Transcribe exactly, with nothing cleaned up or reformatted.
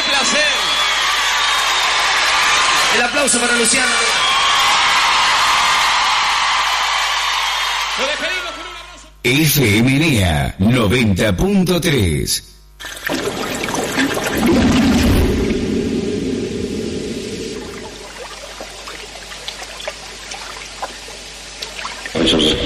placer. El aplauso para Luciano. Lo despedimos con un abrazo. F M N A noventa punto tres. Eso es